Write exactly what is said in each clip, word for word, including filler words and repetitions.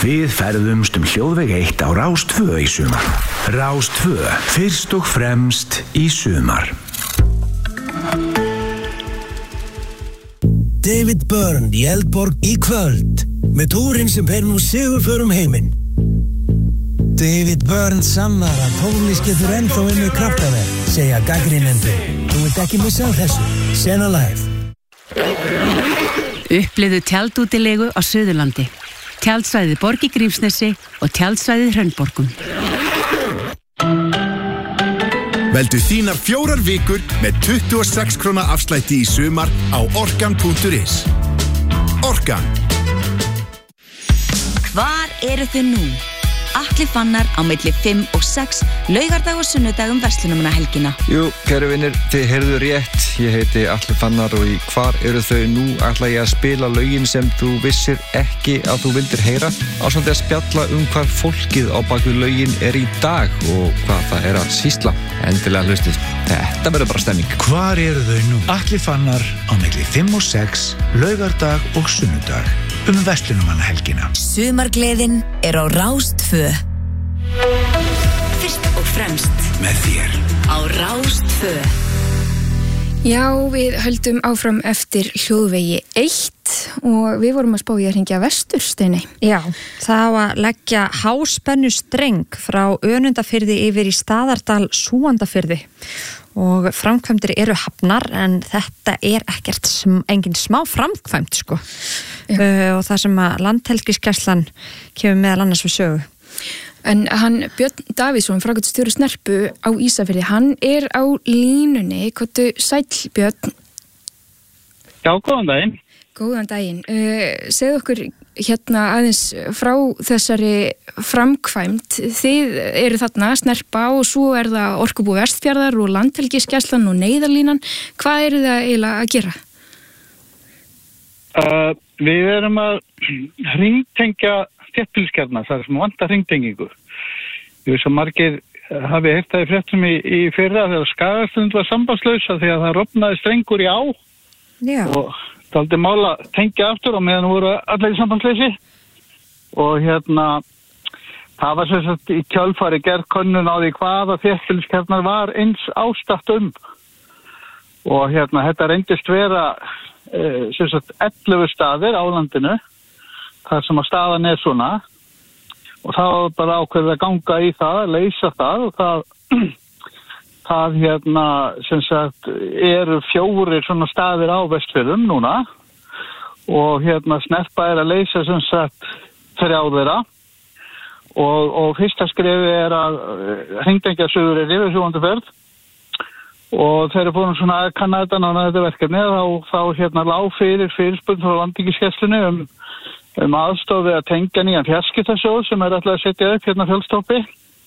Við ferðumst um hljóðveg eitt á Rás tvö í sumar. Rás tvö, fyrst og fremst í sumar. David Byrne í Eldborg í kvöld með túrin sem fer nú sigurförum heiminn. David Byrne sannar að tónlist getur ennþá unnið kraftaverk, segja gagnrýnendur. Þú vilt ekki missa af þessu. Sena live. Upplifðu tjaldútilegu á Suðurlandi. Tjaldsvæðið Borg í Grímsnesi og tjaldsvæðið Hraunborgum. Veldu þínar fjórar vikur með tuttugu og sex króna afslætti í sumar á orkan punktur is. Orkan. Hvar eru þau nú? Atli Fannar á milli fimm og sex, laugardag og sunnudag um verslunarmannahelgina. Jú, kæru vinir, þið heyrðu rétt. Ég heiti Atli Fannar og í Hvar eru þau nú ætla ég að spila lögin sem þú vissir ekki að þú vildir heyra, ásamt að spjalla um hvar fólkið á baku lögin er í dag og hvað það er að sýsla. Endilega hlustið. Þetta verður bara stemming. Hvar eru þau nú? Atli Fannar á milli fimm og sex, laugardag og sunnudag um verslunarmannahelgina. Sumargleðin er á Rás tvö. Fyrst og fremst með þér á Rás tvö. Já, við höldum áfram eftir hljóðvegi eitt og við vorum að spá í að hringja vestur, Steini. Já, það var að leggja háspennu streng frá Önundarfirði yfir í Staðardal Súandafirði og framkvæmdir eru hafnar en þetta er ekkert sm, engin smá framkvæmt sko uh, og það sem að Landhelgisgæslan kemur meðal annars við sögu. En hann, Björn Davíðsson, framkvæmdastjóri Snerpu á Ísafirði, hann er á línunni. Kottu sæll, Björn? Já, góðan daginn. Góðan daginn. Uh, segðu okkur hérna aðeins frá þessari framkvæmd. Þið eru þarna Snerpa og svo er það Orkubú Vestfjarðar og Landhelgisgæslan og Neyðarlínan. Hvað eru það eiginlega að gera? Uh, við erum að hringtengja þéttbýliskjarna, það er sem vantar hringtengingu. Ég veist að margir hafi heyrt það í fréttum í, í fyrra þegar Skagastund var sambandslausa því að það rofnaði strengur í á. Já. Og það aldrei mála tengja aftur og meðan voru allir í sambandslausi. Og hérna, það var sem sagt í kjölfari gerð könnun á því hvaða þéttbýliskjarnar var eins ástatt um. Og hérna, þetta reyndist vera eh, sem sagt ellefu staðir á landinu. Það sem að staðan er svona og það var bara ákveðið að ganga í það, að leysa það og það, það hérna sem sagt eru fjórir svona staðir á Vestfjörðum núna og hérna Snerpa er að leysa sem sagt þrjá þeirra og, og fyrsta skrefi er að hringtengja suður er yfir Súandafjörð og þeir eru búin svona að kanna þetta nána þetta verkefni þá, þá hérna lág fyrir fyrirspurn frá Landhelgisgæslunni um um aðstofi að tengja nýjan fjarskiptasjóð sem er alltaf að setja upp hérna fjölstoppi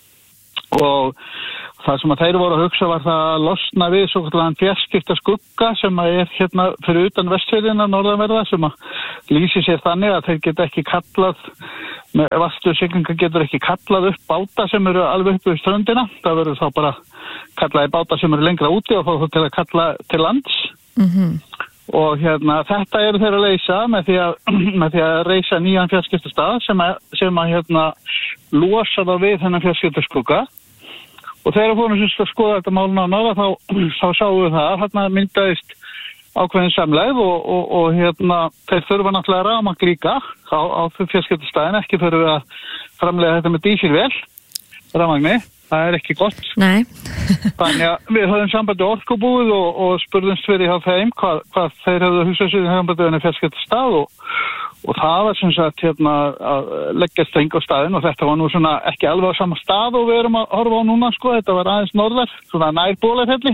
og það sem að þeir voru að hugsa var það að losna við svo kallan fjarskiptaskugga sem að er hérna fyrir utan Vestfjörðina norðanverða sem að lýsi sér þannig að þeir geta ekki kallað með vastu siglinga getur ekki kallað upp báta sem eru alveg upp við ströndina það verður þá bara kallaði báta sem eru lengra úti og fá þá til að kalla til lands Mhm. Og hérna, þetta eru þeir að leysa með því að, með því að reisa nýjan fjarskiptastað sem að, sem að hérna, losa það við þennan fjarskiptaskugga. Og þegar við fórum að skoða þetta mál nána, þá, þá sáum við það að hérna myndaðist ákveðin samlegð og, og, og hérna, þeir þurfa náttúrulega rafmagn líka á, á fjarskiptastaðin, ekki þurfum við að framleiða þetta með dísilvél, rafmagni. Það er ekki gott. Nei. Þannig að við höfum sambandi Orkubúið og, og spurðumst fyrir hjá þeim hvað, hvað þeir hefðu hugsað sér í sambandið fjarskiptastað og, og það var sem sagt hérna að leggja streng á staðinn og þetta var nú svona ekki alveg á sama stað og við erum að horfa á núna sko, þetta var aðeins norðar, svona nær Bólafelli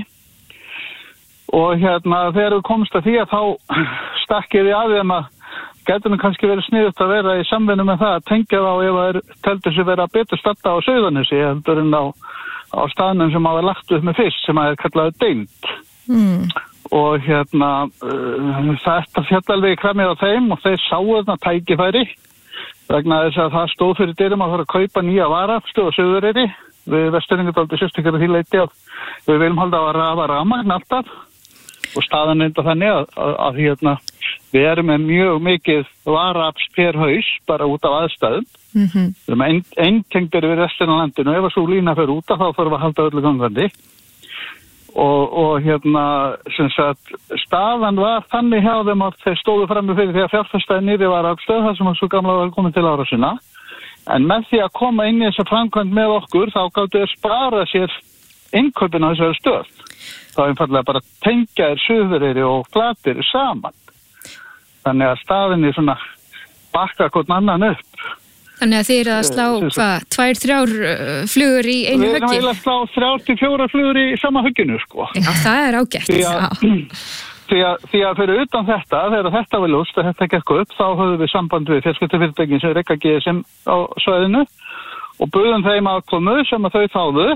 og hérna þegar við komumst að því að þá stakkið við að þeim að getur nú kannski verið sniðugt að vera í samvinnu með það að tengja þá ef það er teldur sig vera betur stadda á Sauðanessi heldur en á, á staðnum sem hafa lagt upp með fyrst sem að er kallaður Deild. Mm. Og hérna uh, þetta fjall alveg í kramið á þeim og þeir sáu þarna tækifæri vegna þess að það stóð fyrir dyrum að fara að kaupa nýja varafstöð á Suðureyri. Við Vestfirðingar dálítið sérstaklega því leyti að við viljum halda að rafa rafmagn alltaf og staðan enda þannig að, að, að hérna, við erum með mjög mikið varaafls per haus bara út af aðstæðum. Mm-hmm. Við erum ein, eintengdir við restina af landinu og ef að svo lína fyrir út af þá þarf að halda öllu gangandi. Og, og hérna, sem sagt, staðan var þannig hjá þeim að þeir stóðu frammi fyrir því að fjárfestaði nýri varaaflsstöð þar sem að svo gamla var komið til ára sinna. En með því að koma inn í þessa framkvæmd með okkur þá gáttu þeir spara sér innkaupin á þessari stöð. Þá einfallega bara tengja þér Suðureyri og Flateyri saman. Þannig að staðinni svona bakka hvort annan upp. Þannig að þið eru að slá, hvað, tvær, þrjár flugur í einu höggi? Við erum eiginlega að slá þrjár til fjórar flugur í sama högginu, sko. Já, það er ágætt. Því að, því að, því að fyrir utan þetta, þegar þetta var ljóst að þetta gekk upp, þá höfðum við samband við fjarskiptafyrirtækin sem reka G S M á svæðinu og buðum þeim aðkomu sem að þau þáðu.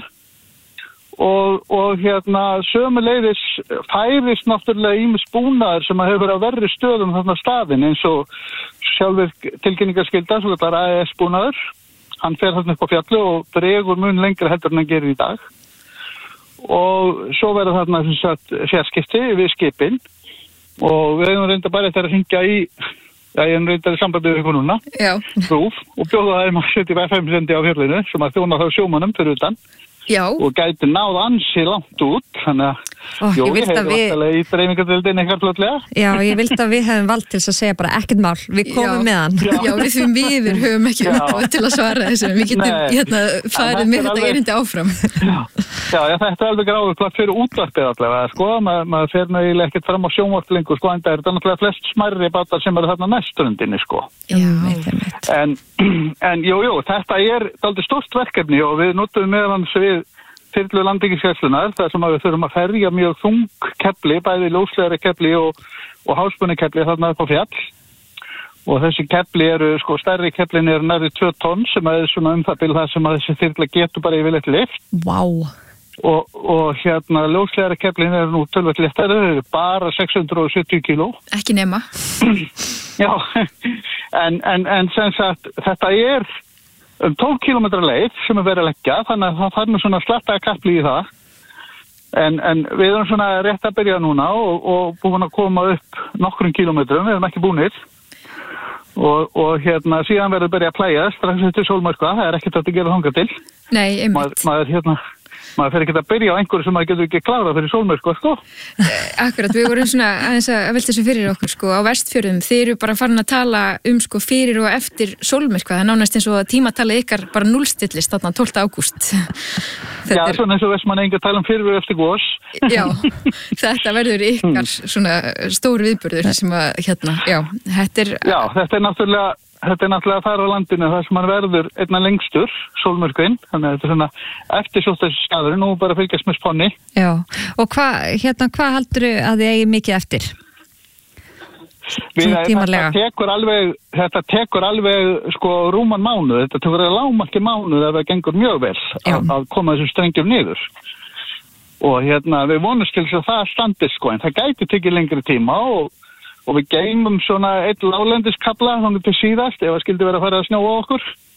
Og, og hérna sömuleiðis færist náttúrulega ýmis búnaður sem að hefur verið á verri stöðum þarna staðin eins og sjálfur tilkynningarskylda, svo kallar A E S búnaður. Hann fer þarna upp á fjallu og dregur mun lengra heldur en hann gerir í dag. Og svo verður þarna sem sagt fjarskipti við skipin og við hefum reynda bara eftir að hringja í, já ég hefum reynda í sambandi við ykkur núna, Rúf, og bjóða þeim að setja í F M sendi á fjallinu sem að þjóna þá sjómanum fyrir utan. Já. Og gæti náð ansi langt út, þannig að Ó, Jó, ég vildi að við... í dreifingardeildin eitthvað fljótlega. Já, ég vildi að við hefum vald til að segja bara ekkert mál, við komum með hann. Já, já við því miður höfum ekki uppáð til að svara þessu, við getum hérna, farið með þetta erindi áfram. Já, já, já þetta er alveg gráður klart fyrir útvarpið allavega, sko, Ma, maður fer náttúrulega ekkert fram á sjónvarplingu, sko, en það er náttúrulega flest smærri bátar sem eru þarna næstrundinni, sko. Já, eitthvað. En, en jú, jú, þetta er dálítið stórt verkefni og við notum meðans við þyrlu landhelgisgæslunnar þar sem við þurfum að ferja mjög þung kefli, bæði ljóslegri kefli og, og hálspunni kefli þarna upp á fjall. Og þessi kefli eru, sko, stærri keflin er nærri tvö tonn sem er svona um það bil það sem að þessi þyrla getur bara yfirleitt lyft. Vá. Og, og hérna ljóslegri keflin er nú tölvöld léttari, þau eru bara sex hundruð og sjötíu kíló. Ekki nema. Já, en, en, en sem sagt, þetta er um tólf kílómetra leið sem er verið að leggja, þannig að það þarf með svona slattaða kapli í það. En, en við erum svona rétt að byrja núna og, og búin að koma upp nokkrum kílómetrum, við erum ekki búnir. Og, og hérna síðan verður byrja að plæja strax eftir sólmörkva, það er ekkert að gera þangað til. Nei, einmitt. Maður, maður hérna... maður fer ekki að byrja á einhverju sem maður getur ekki klárað fyrir sólmörkva, sko. Akkurat, við vorum svona aðeins að velta þessu fyrir okkur, sko, á Vestfjörðum. Þeir eru bara farin að tala um, sko, fyrir og eftir sólmörkva. Það er nánast eins og að tímatalið ykkar bara núllstillist þarna tólfta ágúst. Já, er... svona eins og veist mann enga tala um fyrir og eftir gos. Já, þetta verður ykkar svona stór viðburður sem að, hérna, já, þetta er... Já, þetta er náttúrulega... Þetta er náttúrulega þar á landinu þar sem hann verður einna lengstur, sólmörkvinn, þannig að þetta er svona eftirsóttastur staður, nú bara fylgjast með spánni. Já, og hvað, hérna, hvað haldurðu að þið eigi mikið eftir? Við, þetta tekur alveg, þetta tekur alveg, sko, rúman mánuð, þetta tekur alveg lágmarki mánuð ef það gengur mjög vel að, að koma þessum strengjum niður. Og hérna, við vonumst til þess að það standist, sko, en það gæti tekið lengri tíma og Og við geymum svona eitt lálendiskabla þannig til síðast ef það skildi vera að fara að snjóa okkur.